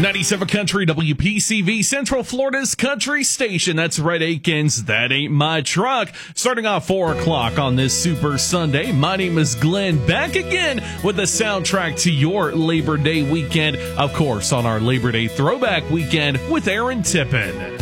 97 Country WPCV, Central Florida's country station. That's Red Aikens, That Ain't My Truck. Starting off 4 o'clock on this Super Sunday. My name is Glenn, back again with the soundtrack to your Labor Day weekend. Of course, on our Labor Day throwback weekend with Aaron Tippin.